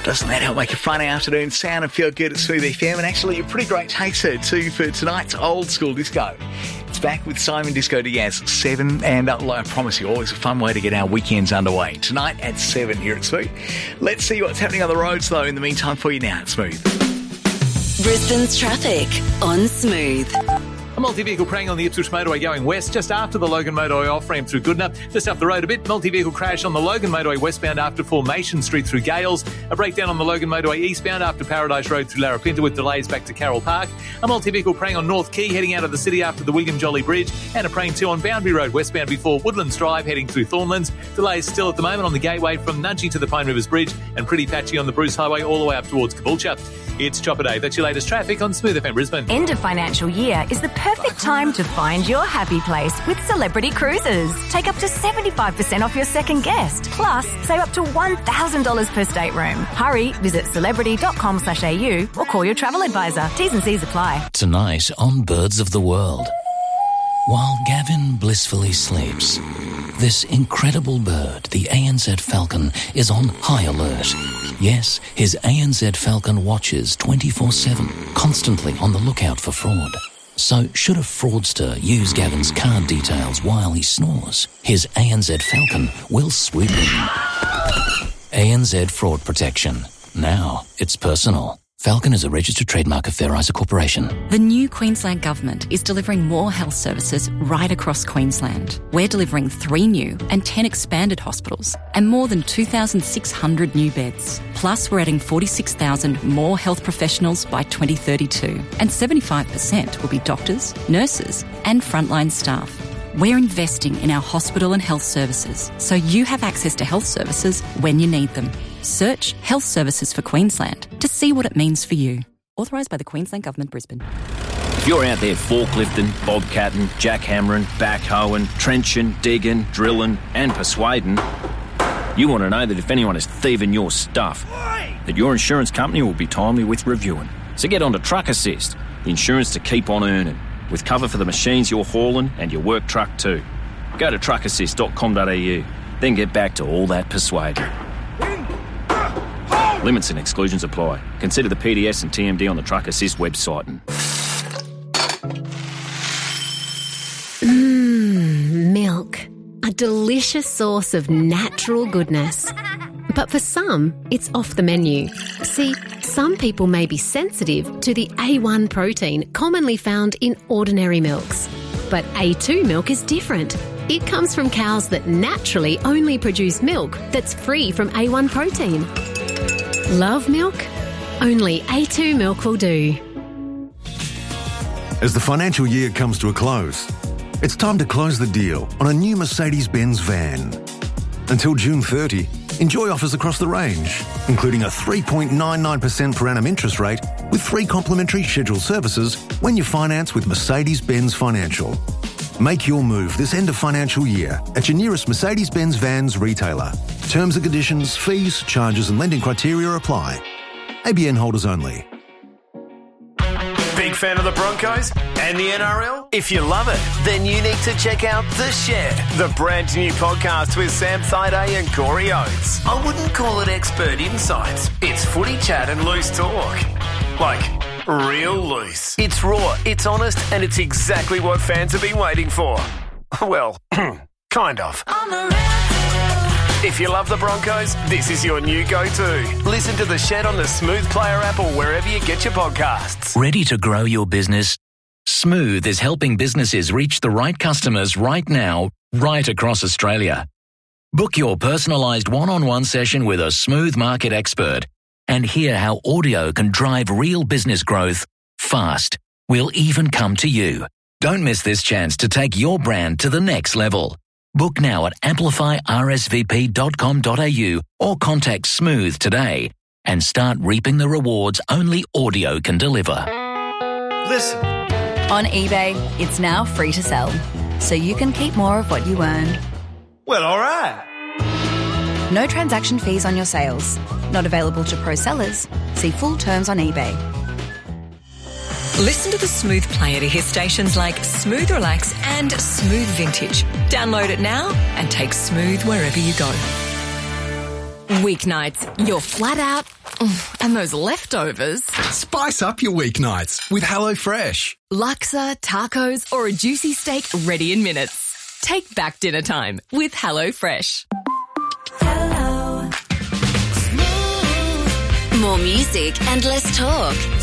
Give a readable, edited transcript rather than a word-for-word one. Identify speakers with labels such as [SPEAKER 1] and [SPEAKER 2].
[SPEAKER 1] Doesn't that help make your Friday afternoon sound and feel good at Smooth FM? And actually a pretty great taster too for tonight's old school disco. It's back with Simon Disco Diaz, 7, and I promise you, always a fun way to get our weekends underway. Tonight at 7 here at Smooth. Let's see what's happening on the roads though in the meantime for you now at Smooth.
[SPEAKER 2] Brisbane's traffic on Smooth.
[SPEAKER 3] A multi-vehicle praying on the Ipswich motorway going west just after the Logan motorway off-ramp through Goodna. Just up the road a bit, multi-vehicle crash on the Logan motorway westbound after Formation Street through Gales. A breakdown on the Logan motorway eastbound after Paradise Road through Larapinta with delays back to Carroll Park. A multi-vehicle praying on North Quay heading out of the city after the William Jolly Bridge. And a praying too on Boundary Road westbound before Woodlands Drive heading through Thornlands. Delays still at the moment on the Gateway from Nudgee to the Pine Rivers Bridge and pretty patchy on the Bruce Highway all the way up towards Caboolture. It's Chopper Day. That's your latest traffic on Smooth FM Brisbane.
[SPEAKER 4] End of financial year is the perfect time to find your happy place with Celebrity Cruises. Take up to 75% off your second guest. Plus, save up to $1,000 per stateroom. Hurry, visit celebrity.com/au or call your travel advisor. T's and C's apply.
[SPEAKER 5] Tonight on Birds of the World. While Gavin blissfully sleeps, this incredible bird, the ANZ falcon, is on high alert. Yes, his ANZ falcon watches 24/7, constantly on the lookout for fraud. So should a fraudster use Gavin's card details while he snores, his ANZ falcon will swoop in. ANZ Fraud Protection. Now it's personal. Falcon is a registered trademark of Fair Isa Corporation.
[SPEAKER 6] The new Queensland Government is delivering more health services right across Queensland. We're delivering 3 new and 10 expanded hospitals and more than 2,600 new beds. Plus, we're adding 46,000 more health professionals by 2032, and 75% will be doctors, nurses and frontline staff. We're investing in our hospital and health services so you have access to health services when you need them. Search Health Services for Queensland to see what it means for you. Authorised by the Queensland Government, Brisbane.
[SPEAKER 7] If you're out there forklifting, bobcatting, jackhammering, backhoeing, trenching, digging, drilling and persuading, you want to know that if anyone is thieving your stuff, that your insurance company will be timely with reviewing. So get on to Truck Assist, the insurance to keep on earning, with cover for the machines you're hauling and your work truck too. Go to truckassist.com.au, then get back to all that persuading. Limits and exclusions apply. Consider the PDS and TMD on the Truck Assist website.
[SPEAKER 8] Milk. A delicious source of natural goodness. But for some, it's off the menu. See, some people may be sensitive to the A1 protein commonly found in ordinary milks. But A2 milk is different. It comes from cows that naturally only produce milk that's free from A1 protein. Love milk? Only A2 milk will do.
[SPEAKER 9] As the financial year comes to a close, it's time to close the deal on a new Mercedes-Benz van. Until June 30, enjoy offers across the range, including a 3.99% per annum interest rate with 3 complimentary scheduled services when you finance with Mercedes-Benz Financial. Make your move this end of financial year at your nearest Mercedes-Benz Vans retailer. Terms and conditions, fees, charges and lending criteria apply. ABN holders only.
[SPEAKER 10] Big fan of the Broncos and the NRL? If you love it, then you need to check out The Shed, the brand new podcast with Sam Thaiday and Corey Oates. I wouldn't call it expert insights. It's footy chat and loose talk. Like, real loose. It's raw, it's honest, and it's exactly what fans have been waiting for. Well, kind of. If you love the Broncos, this is your new go-to. Listen to The Shed on the Smooth Player app or wherever you get your podcasts.
[SPEAKER 5] Ready to grow your business? Smooth is helping businesses reach the right customers right now, right across Australia. Book your personalised one-on-one session with a Smooth market expert and hear how audio can drive real business growth fast. We'll even come to you. Don't miss this chance to take your brand to the next level. Book now at amplifyrsvp.com.au or contact Smooth today and start reaping the rewards only audio can deliver.
[SPEAKER 10] Listen.
[SPEAKER 4] On eBay, it's now free to sell, so you can keep more of what you earn.
[SPEAKER 10] Well, all right.
[SPEAKER 4] No transaction fees on your sales. Not available to pro sellers. See full terms on eBay.
[SPEAKER 11] Listen to the Smooth player to hear stations like Smooth Relax and Smooth Vintage. Download it now and take Smooth wherever you go. Weeknights, you're flat out,
[SPEAKER 12] And those leftovers.
[SPEAKER 13] Spice up your weeknights with HelloFresh.
[SPEAKER 12] Laksa, tacos, or a juicy steak ready in minutes. Take back dinner time with HelloFresh.
[SPEAKER 2] More music and less talk.